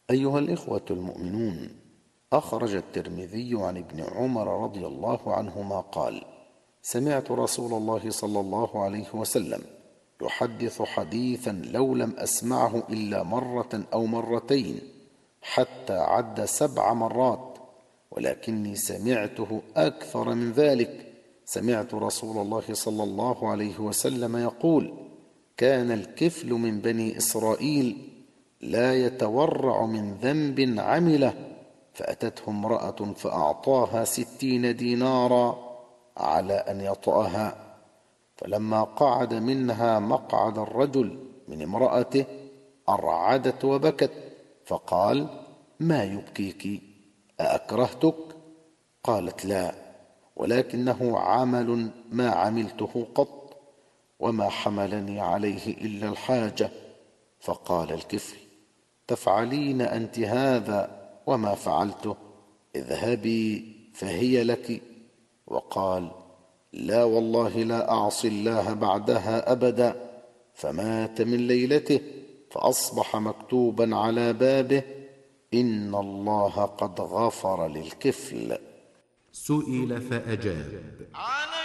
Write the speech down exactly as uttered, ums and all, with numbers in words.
أيها الإخوة المؤمنون، أخرج الترمذي عن ابن عمر رضي الله عنهما قال: سمعت رسول الله صلى الله عليه وسلم يحدث حديثا لو لم أسمعه إلا مرة أو مرتين حتى عد سبع مرات، ولكني سمعته أكثر من ذلك. سمعت رسول الله صلى الله عليه وسلم يقول: كان الكفل من بني إسرائيل لا يتورع من ذنب عمله، فأتته امرأة فأعطاها ستين دينارا على أن يطأها، فلما قعد منها مقعد الرجل من امرأته أرعدت وبكت، فقال: ما يبكيك؟ أأكرهتك؟ قالت: لا، ولكنه عمل ما عملته قط، وما حملني عليه إلا الحاجة. فقال الكفل: تفعلين أنت هذا وما فعلته، اذهبي فهي لك. وقال: لا والله لا أعصي الله بعدها أبدا. فمات من ليلته، فأصبح مكتوبا على بابه: إن الله قد غفر للكفل. سئل فأجاب: